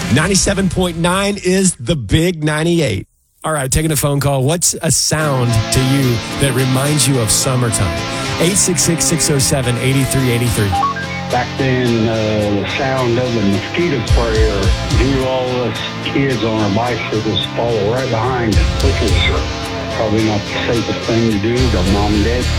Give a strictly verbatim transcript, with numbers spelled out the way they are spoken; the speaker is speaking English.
ninety-seven point nine is the big ninety-eight. All right, taking a phone call. What's a sound to you that reminds you of summertime? eight six six, six oh seven, eight three eight three. Back then, uh, the sound of the mosquito sprayer drew all us kids on our bicycles follow right behind, which was probably not the safest thing to do, but mom and dad